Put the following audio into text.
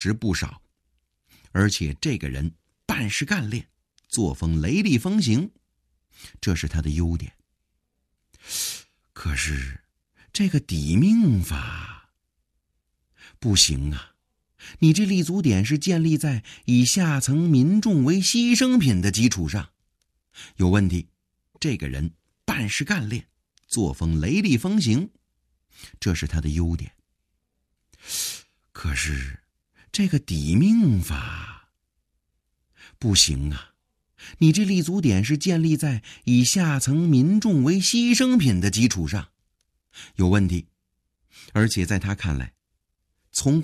值不少，而且这个人办事干练，作风雷厉风行，这是他的优点。可是这个抵命法不行啊，你这立足点是建立在以下层民众为牺牲品的基础上，有问题。这个人办事干练，作风雷厉风行，这是他的优点。可是这个抵命法不行啊，你这立足点是建立在以下层民众为牺牲品的基础上，有问题。而且在他看来，从